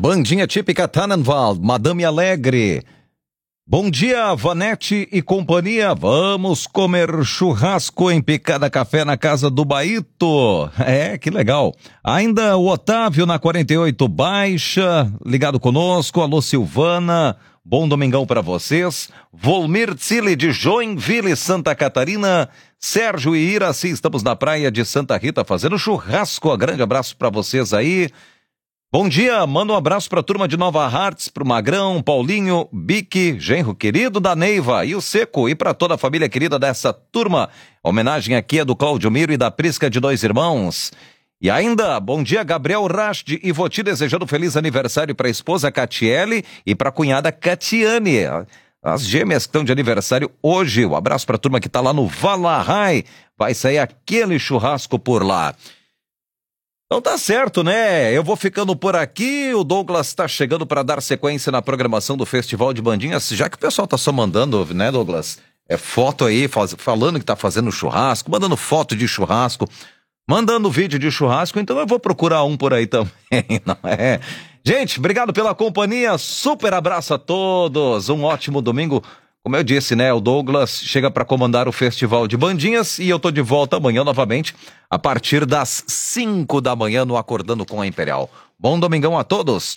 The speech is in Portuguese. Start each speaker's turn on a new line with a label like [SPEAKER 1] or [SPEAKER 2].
[SPEAKER 1] Bandinha típica Tannenwald, Madame Alegre. Bom dia, Vanete e companhia. Vamos comer churrasco em Picada Café na casa do Baito. Que legal. Ainda o Otávio na 48 Baixa, ligado conosco. Alô, Silvana. Bom domingão para vocês. Volmir Tzili de Joinville, Santa Catarina. Sérgio e Iraci, estamos na praia de Santa Rita fazendo churrasco. Grande abraço para vocês aí. Bom dia, manda um abraço pra turma de Nova Hartz, pro Magrão, Paulinho, Bique, genro querido da Neiva e o Seco, e pra toda a família querida dessa turma. A homenagem aqui é do Cláudio Miro e da Prisca de Dois Irmãos. E ainda, bom dia, Gabriel Rashid, e vou te desejando feliz aniversário pra esposa Catiele e pra cunhada Catiane. As gêmeas que estão de aniversário hoje. Um abraço pra turma que tá lá no Valahai. Vai sair aquele churrasco por lá. Então tá certo, né? Eu vou ficando por aqui, o Douglas tá chegando para dar sequência na programação do Festival de Bandinhas, já que o pessoal tá só mandando, né, Douglas? Foto aí, falando que tá fazendo churrasco, mandando foto de churrasco, mandando vídeo de churrasco, então eu vou procurar um por aí também, não é? Gente, obrigado pela companhia, super abraço a todos, um ótimo domingo. Como eu disse, né, o Douglas chega para comandar o Festival de Bandinhas e eu tô de volta amanhã novamente, a partir das 5 da manhã no Acordando com a Imperial. Bom domingão a todos!